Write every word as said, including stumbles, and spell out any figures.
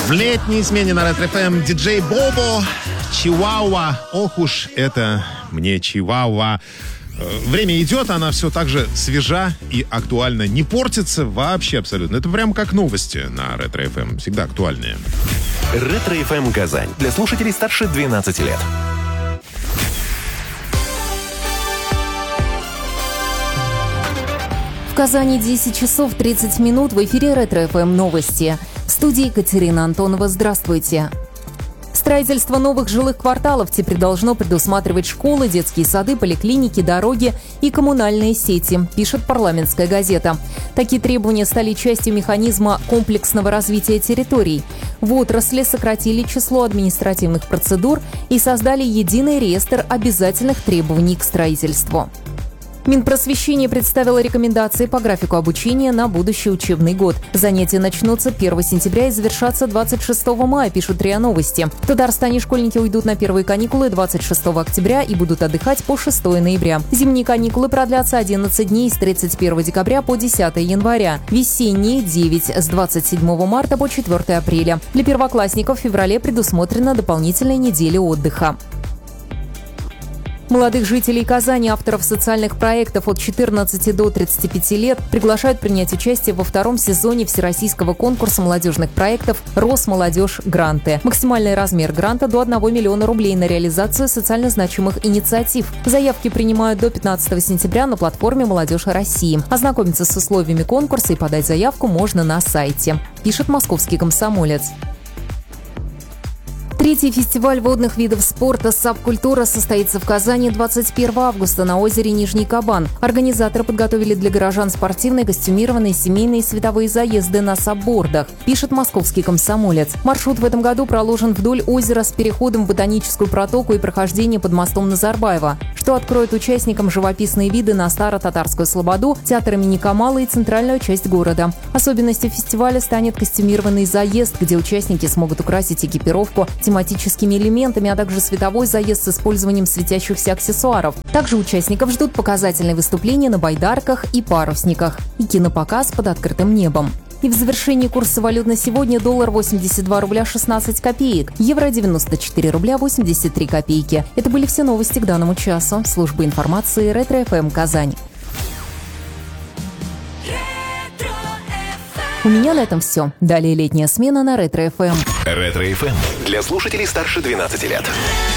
В летней смене на Ретро эф эм диджей Бобо, Чиуауа. Ох уж это мне Чиуауа. Время идет, она все так же свежа и актуальна. Не портится вообще абсолютно. Это прям как новости на Ретро эф эм. Всегда актуальные. Ретро эф эм Казань. Для слушателей старше двенадцати лет. В Казани десять часов тридцать минут. В эфире Ретро эф эм новости. В студии Екатерина Антонова. Здравствуйте. Строительство новых жилых кварталов теперь должно предусматривать школы, детские сады, поликлиники, дороги и коммунальные сети, пишет «Парламентская газета». Такие требования стали частью механизма комплексного развития территорий. В отрасли сократили число административных процедур и создали единый реестр обязательных требований к строительству. Минпросвещение представило рекомендации по графику обучения на будущий учебный год. Занятия начнутся первого сентября и завершатся двадцать шестого мая, пишут РИА Новости. В Татарстане школьники уйдут на первые каникулы двадцать шестого октября и будут отдыхать по шестого ноября. Зимние каникулы продлятся одиннадцать дней с тридцать первого декабря по десятого января. Весенние – девять с двадцать седьмого марта по четвёртого апреля. Для первоклассников в феврале предусмотрена дополнительная неделя отдыха. Молодых жителей Казани, авторов социальных проектов от четырнадцати до тридцати пяти лет приглашают принять участие во втором сезоне всероссийского конкурса молодежных проектов «Росмолодежь. Гранты». Максимальный размер гранта до одного миллиона рублей на реализацию социально значимых инициатив. Заявки принимают до пятнадцатого сентября на платформе «Молодежь России». Ознакомиться с условиями конкурса и подать заявку можно на сайте, пишет «Московский комсомолец». Третий фестиваль водных видов спорта «Сабкультура» состоится в Казани двадцать первого августа на озере Нижний Кабан. Организаторы подготовили для горожан спортивные, костюмированные, семейные и световые заезды на саббордах, пишет «Московский комсомолец». Маршрут в этом году проложен вдоль озера с переходом в ботаническую протоку и прохождением под мостом Назарбаева, что откроет участникам живописные виды на Старо-Татарскую слободу, театр имени Камала и центральную часть города. Особенностью фестиваля станет костюмированный заезд, где участники смогут украсить экипировку тематическими элементами, а также световой заезд с использованием светящихся аксессуаров. Также участников ждут показательные выступления на байдарках и парусниках и кинопоказ под открытым небом. И в завершении курса валют на сегодня: доллар восемьдесят два рубля шестнадцать копеек, евро девяносто четыре рубля восемьдесят три копейки. Это были все новости к данному часу. Служба информации Ретро эф эм Казань. У меня на этом все. Далее летняя смена на Ретро эф эм. Ретро эф эм для слушателей старше двенадцати лет.